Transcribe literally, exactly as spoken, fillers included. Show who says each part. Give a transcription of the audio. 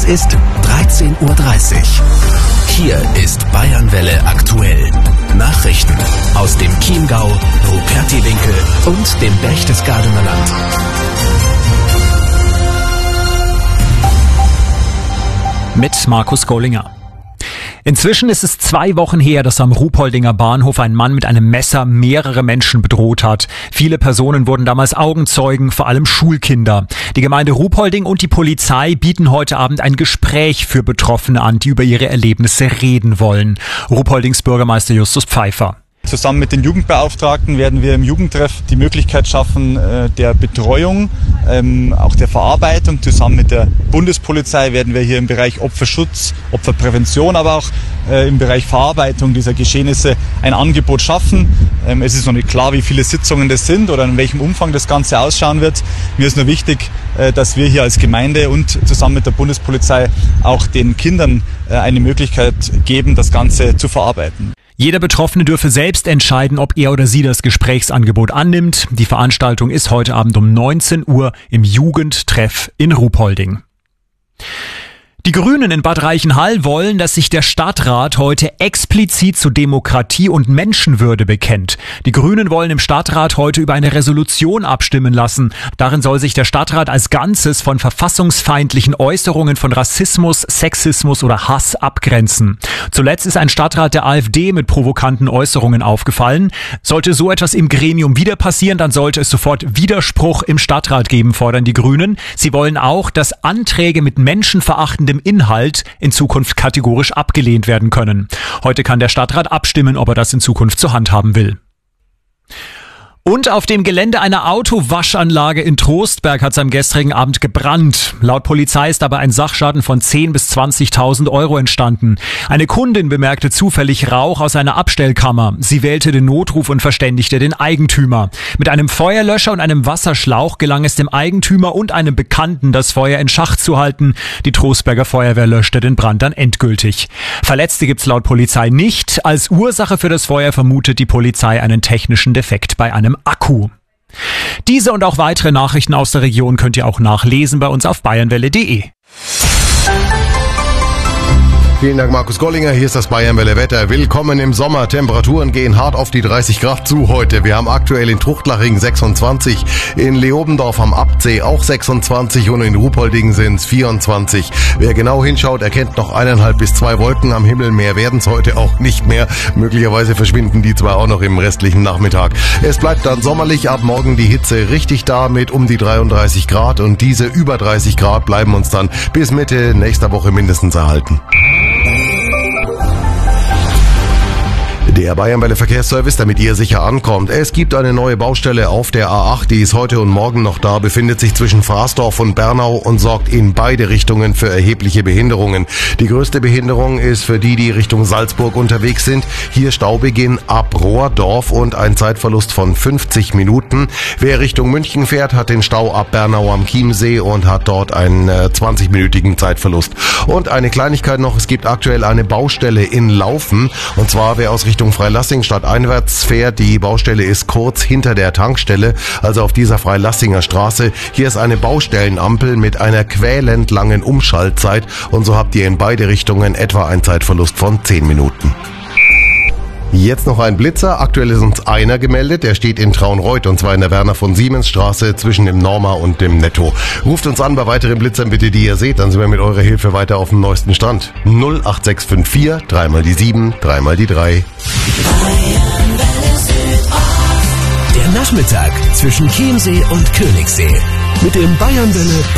Speaker 1: ist dreizehn Uhr dreißig. Hier ist Bayernwelle aktuell. Nachrichten aus dem Chiemgau, Rupertiwinkel und dem Berchtesgadener Land.
Speaker 2: Mit Markus Gollinger. Inzwischen ist es zwei Wochen her, dass am Ruhpoldinger Bahnhof ein Mann mit einem Messer mehrere Menschen bedroht hat. Viele Personen wurden damals Augenzeugen, vor allem Schulkinder. Die Gemeinde Ruhpolding und die Polizei bieten heute Abend ein Gespräch für Betroffene an, die über ihre Erlebnisse reden wollen. Ruhpoldings Bürgermeister Justus Pfeiffer.
Speaker 3: Zusammen mit den Jugendbeauftragten werden wir im Jugendtreff die Möglichkeit schaffen, der Betreuung, auch der Verarbeitung. Zusammen mit der Bundespolizei werden wir hier im Bereich Opferschutz, Opferprävention, aber auch im Bereich Verarbeitung dieser Geschehnisse ein Angebot schaffen. Es ist noch nicht klar, wie viele Sitzungen das sind oder in welchem Umfang das Ganze ausschauen wird. Mir ist nur wichtig, dass wir hier als Gemeinde und zusammen mit der Bundespolizei auch den Kindern eine Möglichkeit geben, das Ganze zu verarbeiten.
Speaker 2: Jeder Betroffene dürfe selbst entscheiden, ob er oder sie das Gesprächsangebot annimmt. Die Veranstaltung ist heute Abend um neunzehn Uhr im Jugendtreff in Ruhpolding. Die Grünen in Bad Reichenhall wollen, dass sich der Stadtrat heute explizit zu Demokratie und Menschenwürde bekennt. Die Grünen wollen im Stadtrat heute über eine Resolution abstimmen lassen. Darin soll sich der Stadtrat als Ganzes von verfassungsfeindlichen Äußerungen von Rassismus, Sexismus oder Hass abgrenzen. Zuletzt ist ein Stadtrat der AfD mit provokanten Äußerungen aufgefallen. Sollte so etwas im Gremium wieder passieren, dann sollte es sofort Widerspruch im Stadtrat geben, fordern die Grünen. Sie wollen auch, dass Anträge mit menschenverachtenden Inhalt in Zukunft kategorisch abgelehnt werden können. Heute kann der Stadtrat abstimmen, ob er das in Zukunft zur Hand haben will. Und auf dem Gelände einer Autowaschanlage in Trostberg hat es am gestrigen Abend gebrannt. Laut Polizei ist dabei ein Sachschaden von zehntausend bis zwanzigtausend Euro entstanden. Eine Kundin bemerkte zufällig Rauch aus einer Abstellkammer. Sie wählte den Notruf und verständigte den Eigentümer. Mit einem Feuerlöscher und einem Wasserschlauch gelang es dem Eigentümer und einem Bekannten, das Feuer in Schach zu halten. Die Trostberger Feuerwehr löschte den Brand dann endgültig. Verletzte gibt's laut Polizei nicht. Als Ursache für das Feuer vermutet die Polizei einen technischen Defekt bei einem Akku. Diese und auch weitere Nachrichten aus der Region könnt ihr auch nachlesen bei uns auf bayernwelle punkt de.
Speaker 4: Vielen Dank, Markus Gollinger. Hier ist das Bayernwelle Wetter. Willkommen im Sommer. Temperaturen gehen hart auf die dreißig Grad zu heute. Wir haben aktuell in Truchtlaching sechsundzwanzig, in Leobendorf am Abtsee auch sechsundzwanzig und in Ruhpolding sind es vierundzwanzig. Wer genau hinschaut, erkennt noch eineinhalb bis zwei Wolken am Himmel. Mehr werden es heute auch nicht mehr. Möglicherweise verschwinden die zwar auch noch im restlichen Nachmittag. Es bleibt dann sommerlich. Ab morgen die Hitze richtig da mit um die dreiunddreißig Grad und diese über dreißig Grad bleiben uns dann bis Mitte nächster Woche mindestens erhalten. Der Bayernwelle Verkehrsservice, damit ihr sicher ankommt. Es gibt eine neue Baustelle auf der A acht, die ist heute und morgen noch da, befindet sich zwischen Fraßdorf und Bernau und sorgt in beide Richtungen für erhebliche Behinderungen. Die größte Behinderung ist für die, die Richtung Salzburg unterwegs sind. Hier Staubeginn ab Rohrdorf und ein Zeitverlust von fünfzig Minuten. Wer Richtung München fährt, hat den Stau ab Bernau am Chiemsee und hat dort einen äh, zwanzig-minütigen Zeitverlust. Und eine Kleinigkeit noch, es gibt aktuell eine Baustelle in Laufen, und zwar wer aus Richtung Freilassing stadteinwärts fährt. Die Baustelle ist kurz hinter der Tankstelle, also auf dieser Freilassinger Straße. Hier ist eine Baustellenampel mit einer quälend langen Umschaltzeit und so habt ihr in beide Richtungen etwa einen Zeitverlust von zehn Minuten. Jetzt noch ein Blitzer. Aktuell ist uns einer gemeldet. Der steht in Traunreuth und zwar in der Werner von Siemens Straße zwischen dem Norma und dem Netto. Ruft uns an bei weiteren Blitzern bitte, die ihr seht. Dann sind wir mit eurer Hilfe weiter auf dem neuesten Stand. null acht sechs fünf vier, dreimal die sieben, dreimal die drei.
Speaker 1: Der Nachmittag zwischen Chiemsee und Königssee. Mit dem Bayernwelle